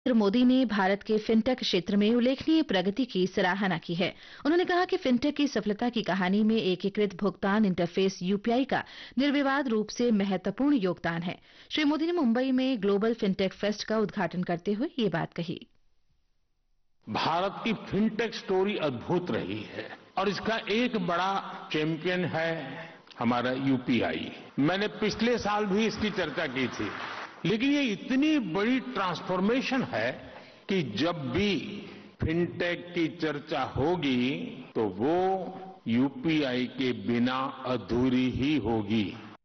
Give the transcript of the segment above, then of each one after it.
नरेंद्र मोदी ने Bharat K fintech क्षेत्र में उल्लेखनीय प्रगति की सराहना की है। उन्होंने कहा कि फिनटेक की सफलता की कहानी में एकीकृत भुगतान इंटरफेस यूपीआई का निर्विवाद रूप से महत्वपूर्ण योगदान है। श्री मोदी ने मुंबई में ग्लोबल फिनटेक फेस्ट का उद्घाटन करते हुए ये बात कही। भारत की फिनटेक स्टोरी अद्भुत रही है और इसका एक बड़ा चैंपियन है हमारा यूपीआई। मैंने पिछले साल भी इसकी चर्चा की थी, लेकिन ये इतनी बड़ी ट्रांसफॉर्मेशन है कि जब भी फिनटेक की चर्चा होगी तो वो यूपीआई के बिना अधूरी ही होगी।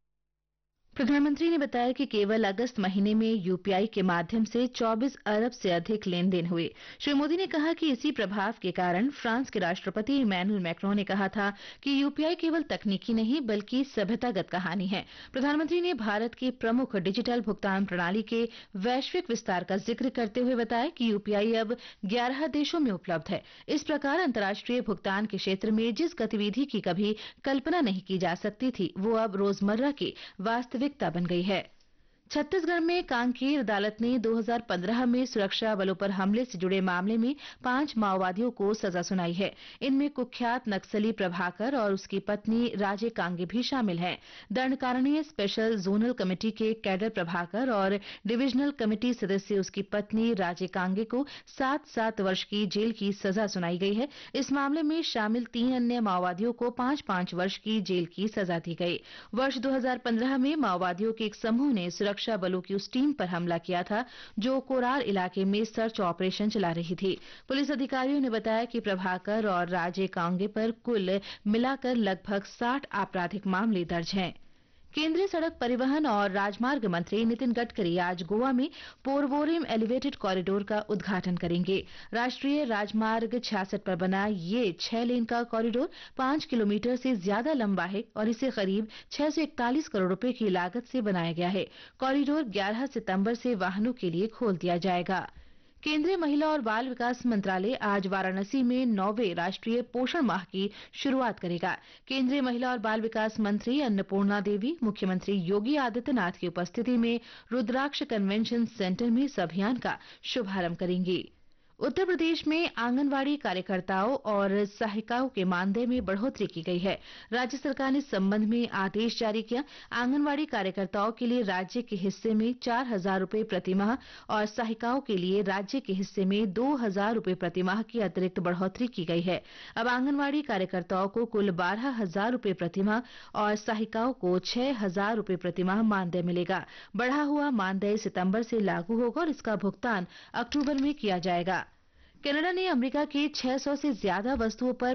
प्रधानमंत्री ने बताया कि केवल अगस्त महीने में यूपीआई के माध्यम से 24 अरब से अधिक लेन देन हुए। श्री मोदी ने कहा कि इसी प्रभाव के कारण फ्रांस के राष्ट्रपति इमैनुअल मैक्रों ने कहा था कि यूपीआई केवल तकनीकी नहीं बल्कि सभ्यतागत कहानी है। प्रधानमंत्री ने भारत की प्रमुख डिजिटल भुगतान प्रणाली के वैश्विक विस्तार का जिक्र करते हुए बताया कि यूपीआई अब 11 देशों में उपलब्ध है। इस प्रकार अंतर्राष्ट्रीय भुगतान के क्षेत्र में जिस गतिविधि की कभी कल्पना नहीं की जा सकती थी, वो अब रोजमर्रा की वास्तविकता बन गई है। छत्तीसगढ़ में कांकेर अदालत ने 2015 में सुरक्षा बलों पर हमले से जुड़े मामले में 5 माओवादियों को सजा सुनाई है। इनमें कुख्यात नक्सली प्रभाकर और उसकी पत्नी राजे कांगे भी शामिल हैं। दंडकारणीय स्पेशल जोनल कमेटी के कैडर प्रभाकर और डिविजनल कमेटी सदस्य उसकी पत्नी राजे कांगे को 7-7 वर्ष की जेल की सजा सुनाई गई है। इस मामले में शामिल 3 अन्य माओवादियों को 5-5 वर्ष की जेल की सजा दी गई। वर्ष 2015 में माओवादियों के एक समूह ने सुरक्षा बलों की उस टीम पर हमला किया था जो कोरार इलाके में सर्च ऑपरेशन चला रही थी। पुलिस अधिकारियों ने बताया कि प्रभाकर और राजे कांगे पर कुल मिलाकर लगभग 60 आपराधिक मामले दर्ज हैं। केंद्रीय सड़क परिवहन और राजमार्ग मंत्री नितिन गडकरी आज गोवा में पोरवोरिम एलिवेटेड कॉरिडोर का उद्घाटन करेंगे। राष्ट्रीय राजमार्ग 66 पर बना ये 6 लेन का कॉरिडोर 5 किलोमीटर से ज्यादा लंबा है और इसे करीब 641 करोड़ रुपए की लागत से बनाया गया है। कॉरिडोर 11 सितंबर से वाहनों के लिए खोल दिया जाएगा। केंद्रीय महिला और बाल विकास मंत्रालय आज वाराणसी में 9वें राष्ट्रीय पोषण माह की शुरुआत करेगा। केंद्रीय महिला और बाल विकास मंत्री अन्नपूर्णा देवी मुख्यमंत्री योगी आदित्यनाथ की उपस्थिति में रुद्राक्ष कन्वेंशन सेंटर में इस अभियान का शुभारंभ करेंगी। उत्तर प्रदेश में आंगनवाड़ी कार्यकर्ताओं और सहायिकाओं के मानदेय में बढ़ोतरी की गई है। राज्य सरकार ने इस संबंध में आदेश जारी किया। आंगनवाड़ी कार्यकर्ताओं के लिए राज्य के हिस्से में 4,000 रुपए प्रतिमाह और सहायिकाओं के लिए राज्य के हिस्से में 2,000 रुपए प्रतिमाह की अतिरिक्त बढ़ोतरी की गई है। अब आंगनवाड़ी कार्यकर्ताओं को कुल 12,000 रुपए प्रतिमाह और सहायिकाओं को 6,000 रुपए प्रतिमाह मानदेय मिलेगा। बढ़ा हुआ मानदेय सितंबर से लागू होगा और इसका भुगतान अक्टूबर में किया जाएगा। कनाडा ने अमेरिका के 600 से ज्यादा वस्तुओं पर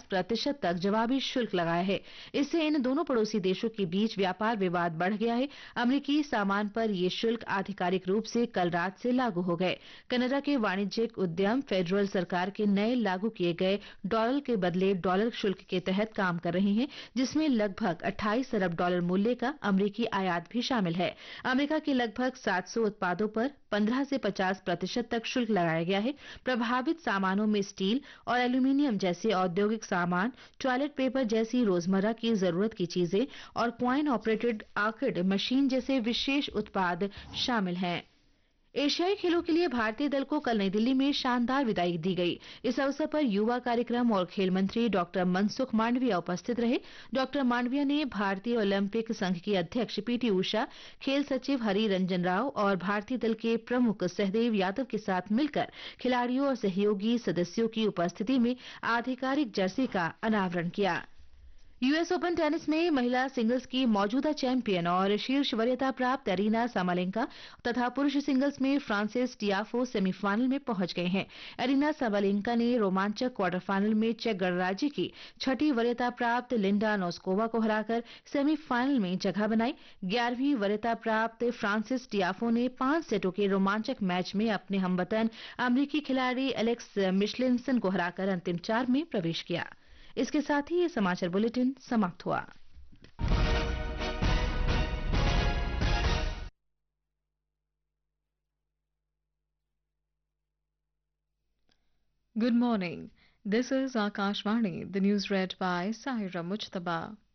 50% तक जवाबी शुल्क लगाया है। इससे इन दोनों पड़ोसी देशों के बीच व्यापार विवाद बढ़ गया है। अमेरिकी सामान पर ये शुल्क आधिकारिक रूप से कल रात से लागू हो गए। कनाडा के वाणिज्यिक उद्यम फेडरल सरकार के नए लागू किए गए डॉलर के बदले डॉलर शुल्क के तहत काम कर रहे हैं, जिसमें लगभग 28 अरब डॉलर मूल्य का अमेरिकी आयात भी शामिल है। अमेरिका के लगभग 700 उत्पादों पर 15 से 50% तक शुल्क लगाया गया है। प्रभावित सामानों में स्टील और एल्यूमीनियम जैसे औद्योगिक सामान, टॉयलेट पेपर जैसी रोजमर्रा की जरूरत की चीजें और कॉइन ऑपरेटेड आर्केड मशीन जैसे विशेष उत्पाद शामिल हैं। एशियाई खेलों के लिए भारतीय दल को कल नई दिल्ली में शानदार विदाई दी गई। इस अवसर पर युवा कार्यक्रम और खेल मंत्री डॉक्टर मनसुख मांडविया उपस्थित रहे। डॉक्टर मांडविया ने भारतीय ओलंपिक संघ की अध्यक्ष पीटी उषा, खेल सचिव हरि रंजन राव और भारतीय दल के प्रमुख सहदेव यादव के साथ मिलकर खिलाड़ियों और सहयोगी सदस्यों की उपस्थिति में आधिकारिक जर्सी का अनावरण किया। यूएस ओपन टेनिस में महिला सिंगल्स की मौजूदा चैंपियन और शीर्ष वरीयता प्राप्त एरिना साबालेंका तथा पुरुष सिंगल्स में फ्रांसिस टियाफो सेमीफाइनल में पहुंच गए हैं। एरिना साबालेंका ने रोमांचक क्वार्टर फाइनल में चेक गणराज्य की 6ठी वरीयता प्राप्त लिंडा नोस्कोवा को हराकर सेमीफाइनल में जगह बनाई। 11वीं वरीयता प्राप्त फ्रांसिस टियाफो ने 5 सेटों के रोमांचक मैच में अपने हमवतन अमरीकी खिलाड़ी एलेक्स मिशलिनसन को हराकर अंतिम 4 में प्रवेश किया। इसके साथ ही ये समाचार बुलेटिन समाप्त हुआ। Good morning. This is Akashvani, the news read by Sahira Mujtaba.